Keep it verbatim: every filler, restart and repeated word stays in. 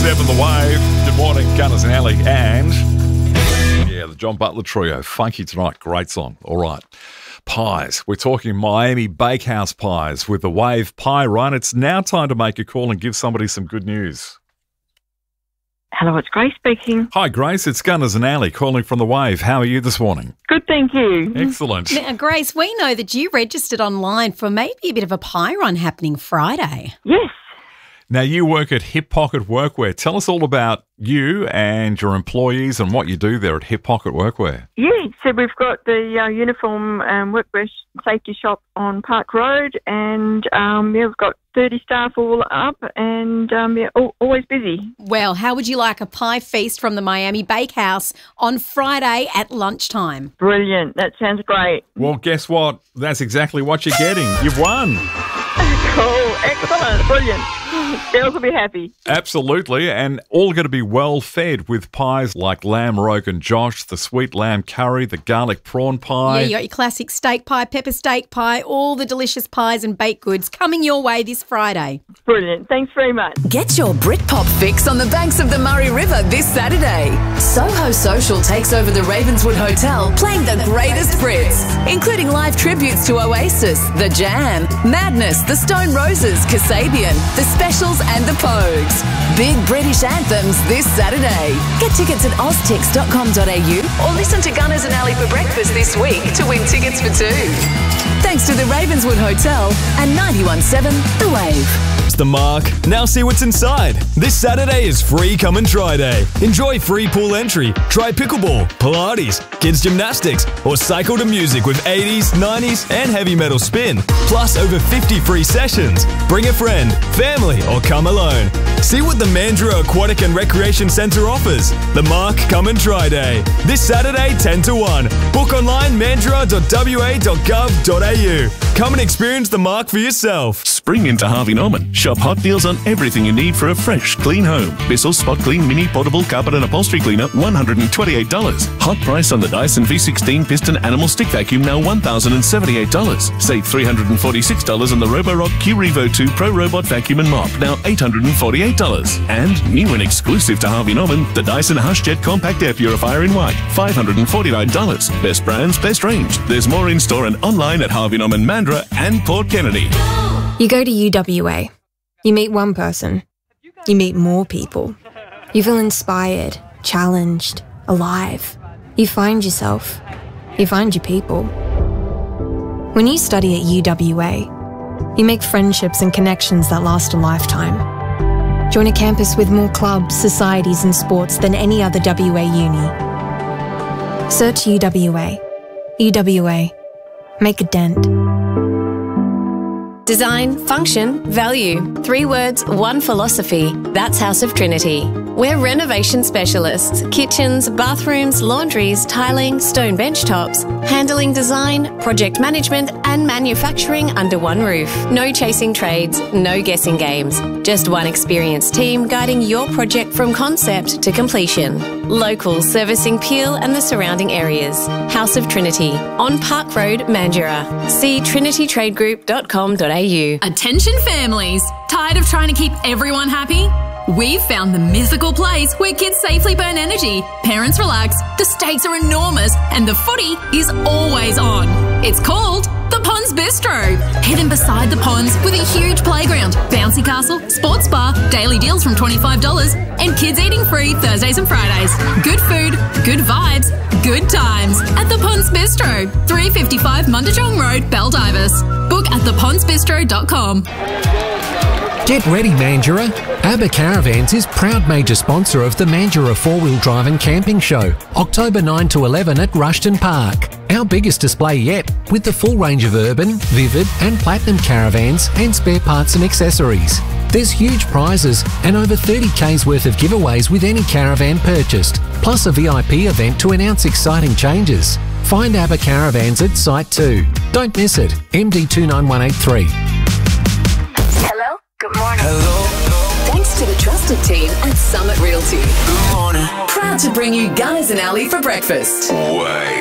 seven, The Wave. Good morning, Gunners and Alley. And, yeah, the John Butler Trio. Funky tonight. Great song. All right. Pies. We're talking Miami Bakehouse pies with The Wave Pie Run. It's now time to make a call and give somebody some good news. Hello, it's Grace speaking. Hi, Grace. It's Gunners and Alley calling from The Wave. How are you this morning? Good, thank you. Excellent. Now, Grace, we know that you registered online for maybe a bit of a pie run happening Friday. Yes. Now, you work at Hip Pocket Workwear. Tell us all about you and your employees and what you do there at Hip Pocket Workwear. Yeah, so we've got the uh, uniform um, workwear safety shop on Park Road, and um, yeah, we've got thirty staff all up, and um, yeah, all, always busy. Well, how would you like a pie feast from the Miami Bakehouse on Friday at lunchtime? Brilliant. That sounds great. Well, guess what? That's exactly what you're getting. You've won. Cool. Excellent. Brilliant. Girls will be happy. Absolutely, and all going to be well fed with pies like lamb Rogan Josh, the sweet lamb curry, the garlic prawn pie. Yeah, you got your classic steak pie, pepper steak pie, all the delicious pies and baked goods coming your way this Friday. Brilliant. Thanks very much. Get your Britpop fix on the banks of the Murray River this Saturday. Soho Social takes over the Ravenswood Hotel, playing the greatest Brits, including live tributes to Oasis, The Jam, Madness, The Stone Roses, Kasabian, The Specials and The Pogues. Big British anthems this Saturday. Get tickets at oztix dot com dot a u or listen to Gunners and Alley for breakfast this week to win tickets for two. Thanks to the Ravenswood Hotel and ninety-one point seven The Wave. It's The Mark. Now see what's inside. This Saturday is free come and try day. Enjoy free pool entry, try pickleball, Pilates, kids gymnastics, or cycle to music with eighties, nineties and heavy metal spin. Plus over fifty free sessions. Bring a friend, family or come alone. See what the Mandurah Aquatic and Recreation Centre offers. The Mark Come and Try Day. This Saturday ten to one. Book online mandurah dot w a dot gov dot a u. Come and experience The Mark for yourself. Spring into Harvey Norman. Shop hot deals on everything you need for a fresh, clean home. Bissell Spot Clean Mini Portable Carpet and Upholstery Cleaner, one hundred twenty-eight dollars. Hot price on the Dyson V sixteen Piston Animal Stick Vacuum, now one thousand seventy-eight dollars. Save three hundred forty-six dollars on the Roborock Q Revo two Pro Robot Vacuum and Mop, now eight hundred forty-eight dollars. And new and exclusive to Harvey Norman, the Dyson HushJet Compact Air Purifier in white, five hundred forty-nine dollars. Best brands, best range. There's more in store and online at Harvey Norman, Mandurah and Port Kennedy. You go to U W A. You meet one person. You meet more people. You feel inspired, challenged, alive. You find yourself. You find your people. When you study at U W A, you make friendships and connections that last a lifetime. Join a campus with more clubs, societies and sports than any other W A uni. Search U W A. U W A. Make a dent. Design, function, value. Three words, one philosophy. That's House of Trinity. We're renovation specialists. Kitchens, bathrooms, laundries, tiling, stone bench tops. Handling design, project management and manufacturing under one roof. No chasing trades, no guessing games. Just one experienced team guiding your project from concept to completion. Local, servicing Peel and the surrounding areas. House of Trinity, on Park Road, Mandurah. See trinity trade group dot com dot a u. Attention families! Tired of trying to keep everyone happy? We've found the mythical place where kids safely burn energy, parents relax, the stakes are enormous, and the footy is always on. It's called the Ponds Bistro. Hidden beside the ponds with a huge playground, bouncy castle, sports bar, daily deals from twenty-five dollars, and kids eating free Thursdays and Fridays. Good food, good vibes, good times at the Ponds Bistro, three fifty-five Mundajong Road, Baldivis. Book at the ponds bistro dot com. Get ready, Mandurah. ABBA Caravans is proud major sponsor of the Mandurah four-wheel drive and camping show, October ninth to eleven at Rushton Park. Our biggest display yet, with the full range of urban, vivid and platinum caravans and spare parts and accessories. There's huge prizes and over thirty ka's worth of giveaways with any caravan purchased, plus a V I P event to announce exciting changes. Find ABBA Caravans at Site two. Don't miss it. M D two nine one eight three. Hello? Good morning. Hello. Thanks to the trusted team at Summit Realty. Good morning. Proud to bring you Gunners and Alley for breakfast. Way.